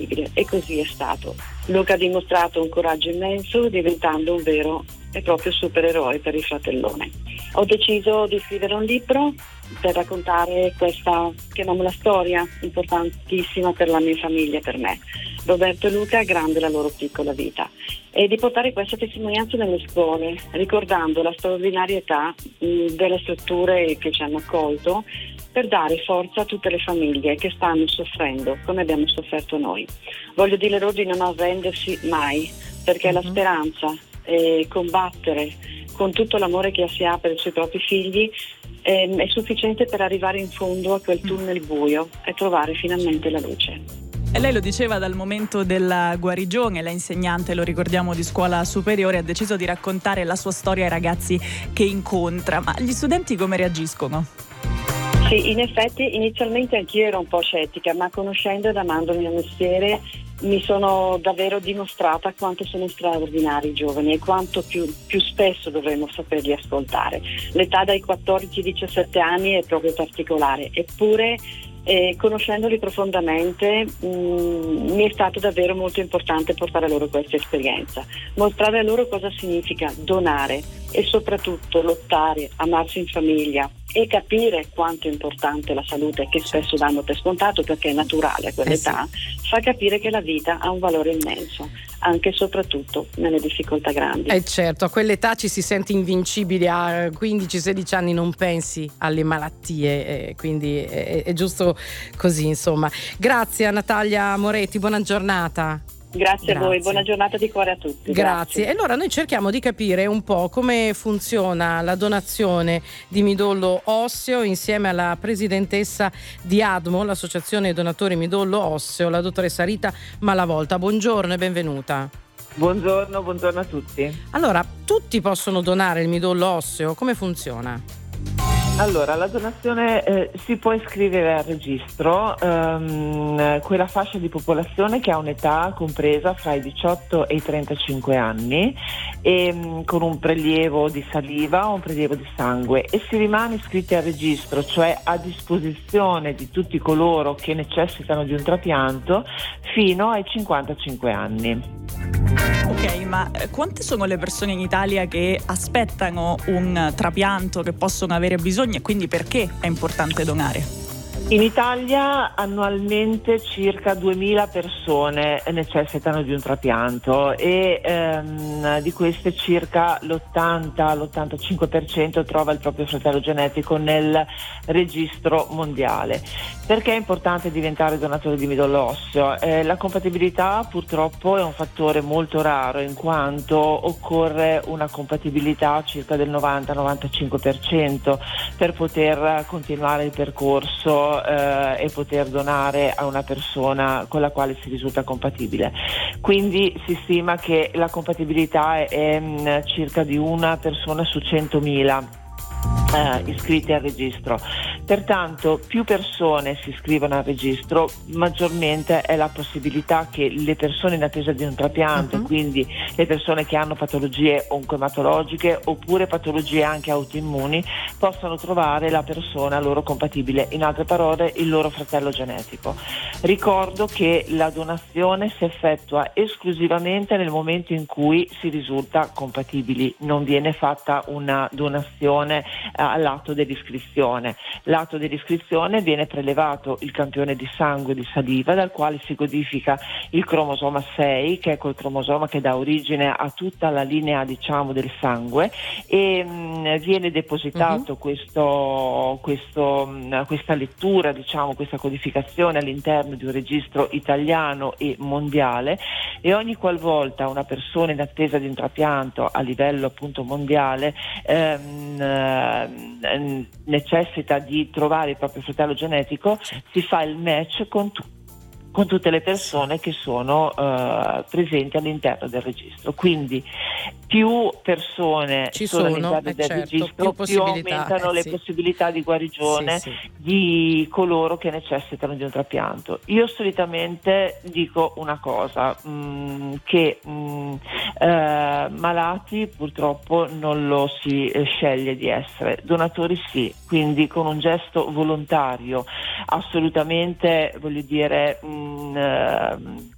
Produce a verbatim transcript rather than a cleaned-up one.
possibile, e così è stato. Luca ha dimostrato un coraggio immenso, diventando un vero e proprio supereroe per il fratellone. Ho deciso di scrivere un libro per raccontare questa, chiamiamola, storia importantissima per la mia famiglia e per me. Roberto e Luca, grande la loro piccola vita, e di portare questa testimonianza nelle scuole, ricordando la straordinarietà mh, delle strutture che ci hanno accolto, per dare forza a tutte le famiglie che stanno soffrendo come abbiamo sofferto noi. Voglio dire loro di non arrendersi mai, perché uh-huh. la speranza e combattere con tutto l'amore che si ha per i suoi propri figli eh, è sufficiente per arrivare in fondo a quel tunnel buio e trovare finalmente la luce. E lei lo diceva, dal momento della guarigione, la insegnante, lo ricordiamo, di scuola superiore, ha deciso di raccontare la sua storia ai ragazzi che incontra. Ma gli studenti come reagiscono? Sì, in effetti inizialmente anch'io ero un po' scettica, ma conoscendo ed amando il mio mestiere mi sono davvero dimostrata quanto sono straordinari i giovani e quanto più, più spesso dovremmo saperli ascoltare. L'età dai quattordici ai diciassette anni è proprio particolare, eppure eh, conoscendoli profondamente mh, mi è stato davvero molto importante portare loro questa esperienza, mostrare a loro cosa significa donare e soprattutto lottare, amarsi in famiglia e capire quanto è importante la salute, che spesso danno per scontato perché è naturale a quell'età, eh sì. Fa capire che la vita ha un valore immenso, anche e soprattutto nelle difficoltà grandi. Eh certo, a quell'età ci si sente invincibili, a quindici sedici anni non pensi alle malattie, eh, quindi è, è giusto così, insomma. Grazie a Natalia Moretti, buona giornata. Grazie, Grazie a voi, buona giornata di cuore a tutti. Grazie. E allora noi cerchiamo di capire un po' come funziona la donazione di midollo osseo insieme alla presidentessa di ADMO, l'associazione donatori midollo osseo, la dottoressa Rita Malavolta. Buongiorno e benvenuta. Buongiorno, buongiorno a tutti. Allora, tutti possono donare il midollo osseo? Come funziona? Allora, la donazione eh, si può iscrivere al registro ehm, quella fascia di popolazione che ha un'età compresa fra i diciotto e i trentacinque anni, e, mh, con un prelievo di saliva o un prelievo di sangue, e si rimane iscritti al registro, cioè a disposizione di tutti coloro che necessitano di un trapianto fino ai cinquantacinque anni. Ok, ma quante sono le persone in Italia che aspettano un trapianto, che possono avere bisogno, e quindi perché è importante donare? In Italia annualmente circa duemila persone necessitano di un trapianto e ehm, di queste circa l'ottanta l'ottantacinque per cento trova il proprio fratello genetico nel registro mondiale. Perché è importante diventare donatore di midollo osseo? Eh, la compatibilità purtroppo è un fattore molto raro, in quanto occorre una compatibilità circa del novanta novantacinque per cento per poter continuare il percorso Eh, e poter donare a una persona con la quale si risulta compatibile. Quindi si stima che la compatibilità è, è mh, circa di una persona su centomila eh, iscritti al registro. Pertanto più persone si iscrivono al registro, maggiormente è la possibilità che le persone in attesa di un trapianto, uh-huh. quindi le persone che hanno patologie oncoematologiche oppure patologie anche autoimmuni, possano trovare la persona loro compatibile, in altre parole il loro fratello genetico. Ricordo che la donazione si effettua esclusivamente nel momento in cui si risulta compatibili, non viene fatta una donazione eh, all'atto dell'iscrizione. L'atto dell'iscrizione viene prelevato il campione di sangue di saliva, dal quale si codifica il cromosoma sei, che è quel cromosoma che dà origine a tutta la linea, diciamo, del sangue, e mh, viene depositato uh-huh. questo, questo, mh, questa lettura, diciamo, questa codificazione all'interno di un registro italiano e mondiale, e ogni qualvolta una persona in attesa di un trapianto a livello appunto mondiale ehm, ehm, necessita di trovare il proprio fratello genetico, si fa il match con tutti con tutte le persone che sono uh, presenti all'interno del registro. Quindi più persone ci sono, sono all'interno eh del certo, registro, più, più aumentano eh, le sì. possibilità di guarigione sì, sì. di coloro che necessitano di un trapianto. Io solitamente dico una cosa, mh, che mh, eh, malati purtroppo non lo si eh, sceglie di essere, donatori sì, quindi con un gesto volontario assolutamente, voglio dire, mh,